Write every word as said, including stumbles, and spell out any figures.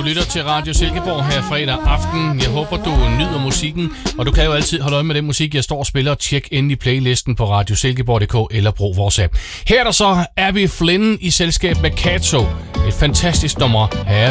Du lytter til Radio Silkeborg her fredag aften. Jeg håber, du nyder musikken, og du kan jo altid holde øje med den musik, jeg står og spiller. Tjek ind i playlisten på radio silkeborg punktum d k eller brug vores app. Her er der så Abby Flynn i selskab med Kato. Et fantastisk nummer. Her